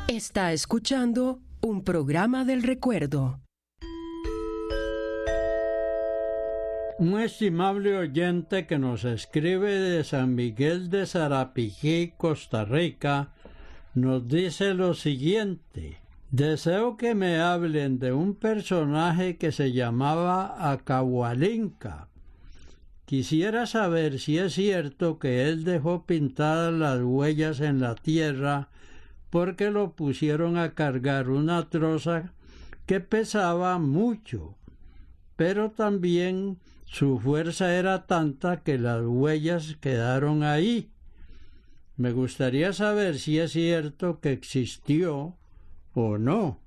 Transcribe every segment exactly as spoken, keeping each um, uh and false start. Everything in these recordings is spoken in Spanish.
Está escuchando un programa del recuerdo. Un estimable oyente que nos escribe de San Miguel de Sarapiquí, Costa Rica, nos dice lo siguiente: deseo que me hablen de un personaje que se llamaba Acahualinca. Quisiera saber si es cierto que él dejó pintadas las huellas en la tierra porque lo pusieron a cargar una troza que pesaba mucho, pero también su fuerza era tanta que las huellas quedaron ahí. Me gustaría saber si es cierto que existió o no.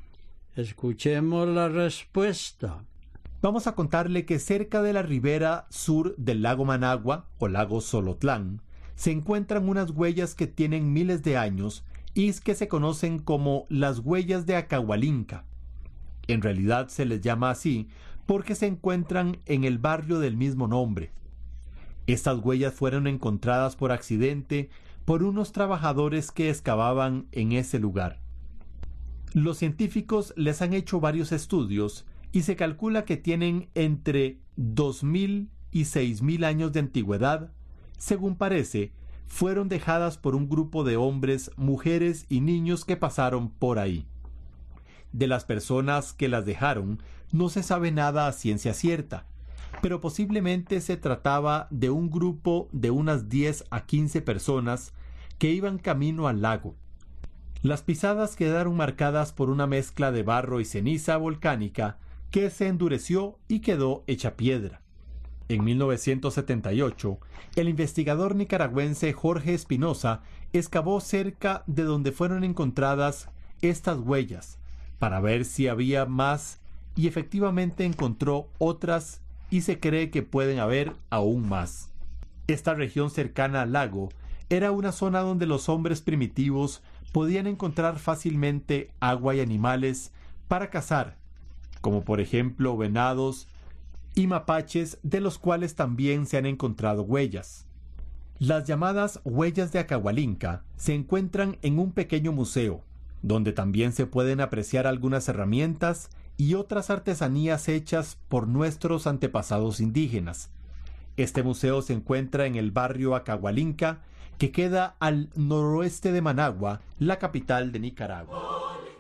Escuchemos la respuesta. Vamos a contarle que cerca de la ribera sur del lago Managua, o lago Solotlán, se encuentran unas huellas que tienen miles de años y que se conocen como las huellas de Acahualinca. En realidad se les llama así porque se encuentran en el barrio del mismo nombre. Estas huellas fueron encontradas por accidente por unos trabajadores que excavaban en ese lugar. Los científicos les han hecho varios estudios y se calcula que tienen entre dos mil y seis mil años de antigüedad. Según parece, fueron dejadas por un grupo de hombres, mujeres y niños que pasaron por ahí. De las personas que las dejaron, no se sabe nada a ciencia cierta, pero posiblemente se trataba de un grupo de unas diez a quince personas que iban camino al lago. Las pisadas quedaron marcadas por una mezcla de barro y ceniza volcánica que se endureció y quedó hecha piedra. En mil novecientos setenta y ocho, el investigador nicaragüense Jorge Espinosa excavó cerca de donde fueron encontradas estas huellas para ver si había más, y efectivamente encontró otras y se cree que pueden haber aún más. Esta región cercana al lago era una zona donde los hombres primitivos podían encontrar fácilmente agua y animales para cazar, como por ejemplo venados y mapaches, de los cuales también se han encontrado huellas. Las llamadas huellas de Acahualinca se encuentran en un pequeño museo, donde también se pueden apreciar algunas herramientas y otras artesanías hechas por nuestros antepasados indígenas. Este museo se encuentra en el barrio Acahualinca, que queda al noroeste de Managua, la capital de Nicaragua.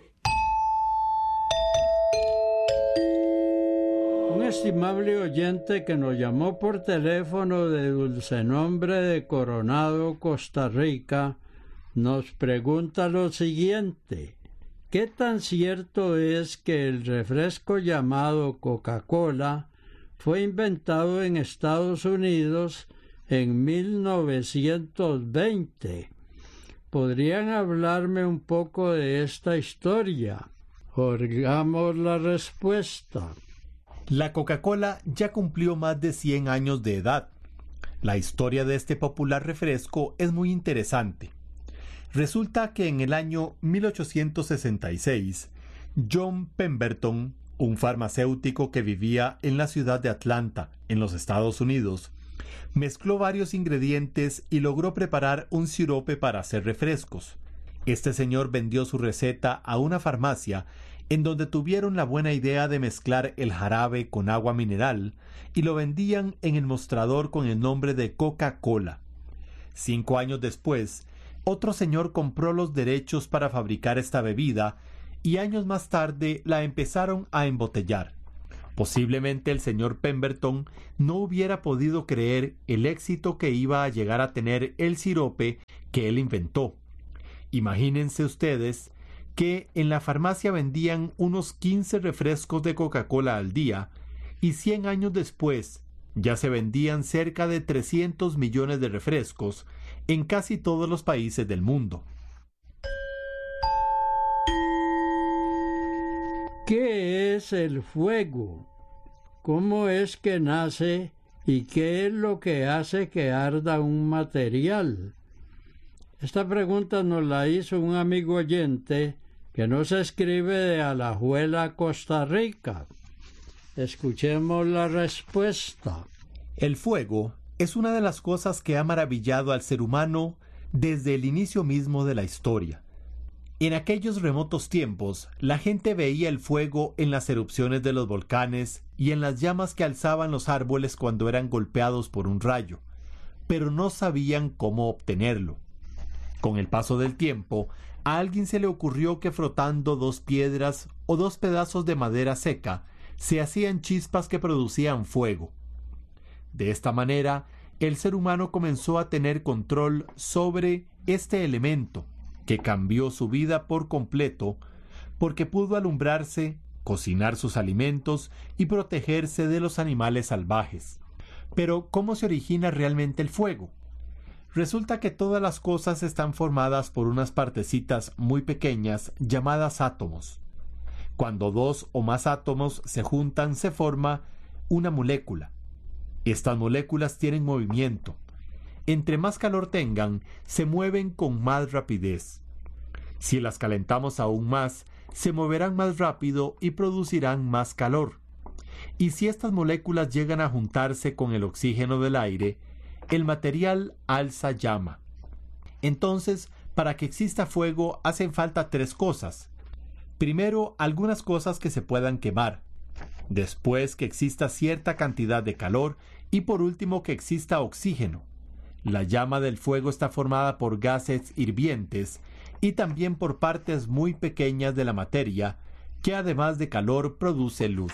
Un estimable oyente que nos llamó por teléfono de Dulcenombre de Coronado, Costa Rica, nos pregunta lo siguiente: ¿qué tan cierto es que el refresco llamado Coca-Cola fue inventado en Estados Unidos en mil novecientos veinte? ¿Podrían hablarme un poco de esta historia? Oigamos la respuesta. La Coca-Cola ya cumplió más de cien años de edad. La historia de este popular refresco es muy interesante. Resulta que en el año mil ochocientos sesenta y seis, John Pemberton, un farmacéutico que vivía en la ciudad de Atlanta, en los Estados Unidos, mezcló varios ingredientes y logró preparar un sirope para hacer refrescos. Este señor vendió su receta a una farmacia en donde tuvieron la buena idea de mezclar el jarabe con agua mineral y lo vendían en el mostrador con el nombre de Coca-Cola. Cinco años después, otro señor compró los derechos para fabricar esta bebida y años más tarde la empezaron a embotellar. Posiblemente el señor Pemberton no hubiera podido creer el éxito que iba a llegar a tener el sirope que él inventó. Imagínense ustedes que en la farmacia vendían unos quince refrescos de Coca-Cola al día y cien años después ya se vendían cerca de trescientos millones de refrescos en casi todos los países del mundo. ¿Qué es el fuego? ¿Cómo es que nace y qué es lo que hace que arda un material? Esta pregunta nos la hizo un amigo oyente que nos escribe de Alajuela, Costa Rica. Escuchemos la respuesta. El fuego es una de las cosas que ha maravillado al ser humano desde el inicio mismo de la historia. En aquellos remotos tiempos, la gente veía el fuego en las erupciones de los volcanes y en las llamas que alzaban los árboles cuando eran golpeados por un rayo, pero no sabían cómo obtenerlo. Con el paso del tiempo, a alguien se le ocurrió que frotando dos piedras o dos pedazos de madera seca, se hacían chispas que producían fuego. De esta manera, el ser humano comenzó a tener control sobre este elemento, que cambió su vida por completo, porque pudo alumbrarse, cocinar sus alimentos y protegerse de los animales salvajes. Pero, ¿cómo se origina realmente el fuego? Resulta que todas las cosas están formadas por unas partecitas muy pequeñas llamadas átomos. Cuando dos o más átomos se juntan, se forma una molécula. Estas moléculas tienen movimiento. Entre más calor tengan, se mueven con más rapidez. Si las calentamos aún más, se moverán más rápido y producirán más calor. Y si estas moléculas llegan a juntarse con el oxígeno del aire, el material alza llama. Entonces, para que exista fuego hacen falta tres cosas. Primero, algunas cosas que se puedan quemar. Después, que exista cierta cantidad de calor. Y por último, que exista oxígeno. La llama del fuego está formada por gases hirvientes y también por partes muy pequeñas de la materia, que además de calor produce luz.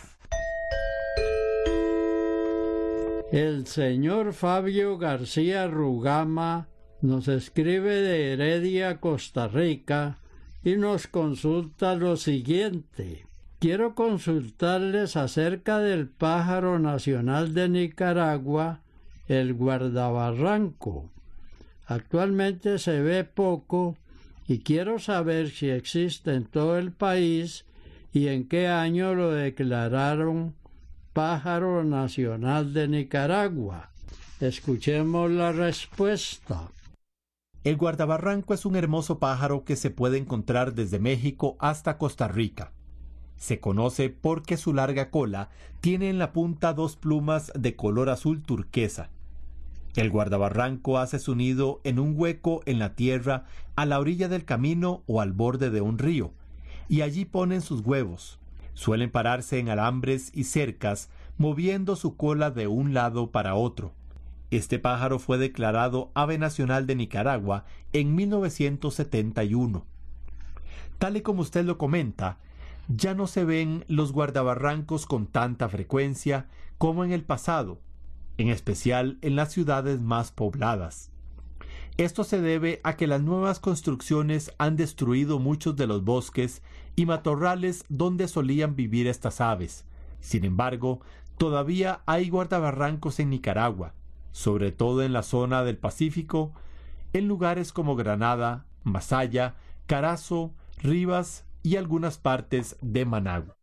El señor Fabio García Rugama nos escribe de Heredia, Costa Rica, y nos consulta lo siguiente. Quiero consultarles acerca del pájaro nacional de Nicaragua, el guardabarranco. Actualmente se ve poco y quiero saber si existe en todo el país y en qué año lo declararon pájaro nacional de Nicaragua. Escuchemos la respuesta. El guardabarranco es un hermoso pájaro que se puede encontrar desde México hasta Costa Rica. Se conoce porque su larga cola tiene en la punta dos plumas de color azul turquesa. El guardabarranco hace su nido en un hueco en la tierra a la orilla del camino o al borde de un río, y allí ponen sus huevos. Suelen pararse en alambres y cercas, moviendo su cola de un lado para otro. Este pájaro fue declarado ave nacional de Nicaragua en mil novecientos setenta y uno. Tal y como usted lo comenta, ya no se ven los guardabarrancos con tanta frecuencia como en el pasado, en especial en las ciudades más pobladas. Esto se debe a que las nuevas construcciones han destruido muchos de los bosques y matorrales donde solían vivir estas aves. Sin embargo, todavía hay guardabarrancos en Nicaragua, sobre todo en la zona del Pacífico, en lugares como Granada, Masaya, Carazo, Rivas y algunas partes de Managua.